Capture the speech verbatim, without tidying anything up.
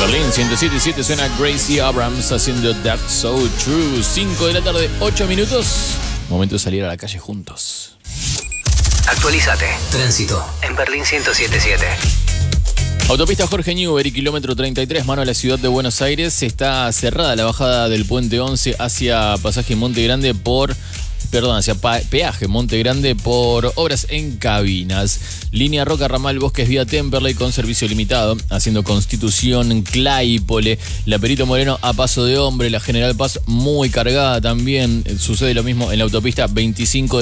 Berlín ciento siete punto siete suena Gracie Abrams haciendo That's So True. cinco de la tarde, ocho minutos. Momento de salir a la calle juntos. Actualizate. Tránsito en Berlín ciento siete punto siete. Autopista Jorge Newbery, kilómetro treinta y tres, mano a la ciudad de Buenos Aires. Está cerrada la bajada del puente once hacia pasaje Monte Grande por... Perdón, hacia peaje Monte Grande por obras en cabinas. Línea Roca Ramal Bosques vía Temperley con servicio limitado, haciendo Constitución, Claypole, la Perito Moreno a paso de hombre, la General Paz muy cargada también. Sucede lo mismo en la autopista veinticinco de